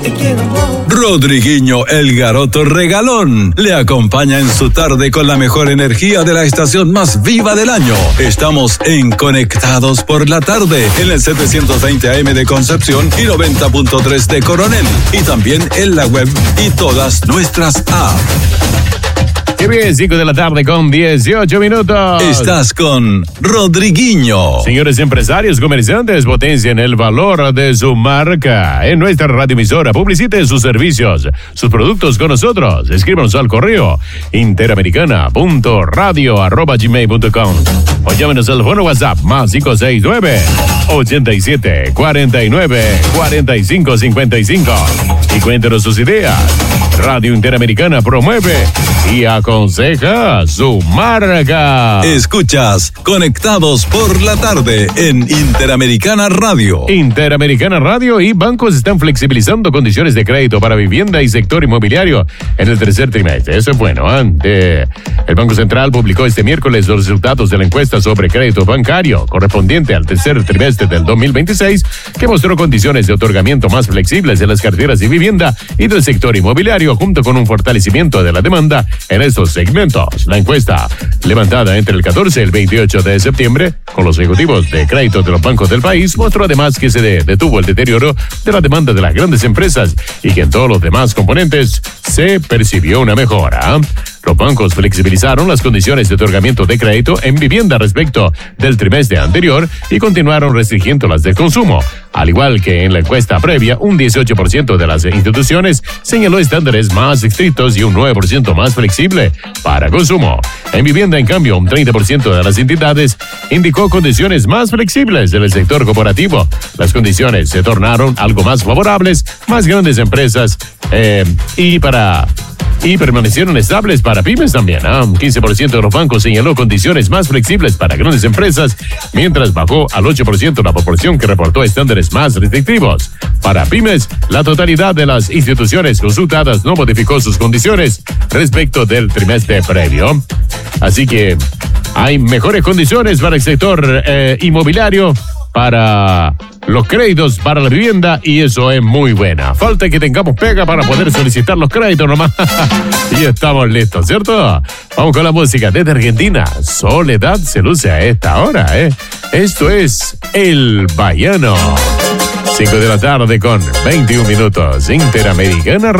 Rodriguinho el Garoto Regalón le acompaña en su tarde con la mejor energía de la estación más viva del año. Estamos en Conectados por la Tarde en el 720 AM de Concepción y 90.3 de Coronel, y también en la web y todas nuestras apps. Qué bien, 5 de la tarde con 18 minutos. Estás con Rodriguinho. Señores empresarios, comerciantes, potencien el valor de su marca. En nuestra radioemisora, publicite sus servicios, sus productos con nosotros. Escríbanos al correo interamericana.radio@gmail.com o llámenos al fono WhatsApp más 569-8749-4555 y cuéntenos sus ideas. Radio Interamericana promueve y aconseja su marca. Escuchas Conectados por la Tarde en Interamericana Radio. Interamericana Radio y bancos están flexibilizando condiciones de crédito para vivienda y sector inmobiliario en el tercer trimestre. Eso es bueno. El Banco Central publicó este miércoles los resultados de la encuesta sobre crédito bancario correspondiente al tercer trimestre del 2026, que mostró condiciones de otorgamiento más flexibles de las carteras de vivienda y del sector inmobiliario, junto con un fortalecimiento de la demanda en estos segmentos. La encuesta, levantada entre el 14 y el 28 de septiembre, con los ejecutivos de crédito de los bancos del país, mostró además que se detuvo el deterioro de la demanda de las grandes empresas y que en todos los demás componentes se percibió una mejora. Los bancos flexibilizaron las condiciones de otorgamiento de crédito en vivienda respecto del trimestre anterior y continuaron restringiendo las de consumo. Al igual que en la encuesta previa, un 18% de las instituciones señaló estándares más estrictos y un 9% más flexible para consumo. En vivienda, en cambio, un 30% de las entidades indicó condiciones más flexibles del sector corporativo. Las condiciones se tornaron algo más favorables, más grandes empresas y permanecieron estables para pymes también. 15% de los bancos señaló condiciones más flexibles para grandes empresas, mientras bajó al 8% la proporción que reportó estándares más restrictivos. Para pymes, la totalidad de las instituciones consultadas no modificó sus condiciones respecto del trimestre previo. Así que hay mejores condiciones para el sector inmobiliario, para los créditos para la vivienda, y eso es muy buena. Falta que tengamos pega para poder solicitar los créditos nomás. Y estamos listos, ¿cierto? Vamos con la música desde Argentina. Soledad se luce a esta hora, Esto es El Baiano. 5 de la tarde con 21 minutos. Interamericana